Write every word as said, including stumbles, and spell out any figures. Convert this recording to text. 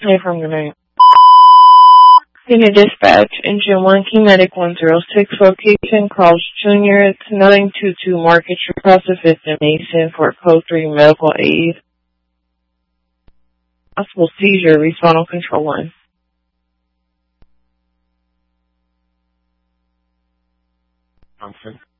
Hey, from good night. Senior Dispatch, Engine one, Key Medic one zero six, location, Carl's Junior It's nine two two Market Street, across the fifth and Mason for Code three Medical Aid. Possible seizure, respond on Control one. Thompson.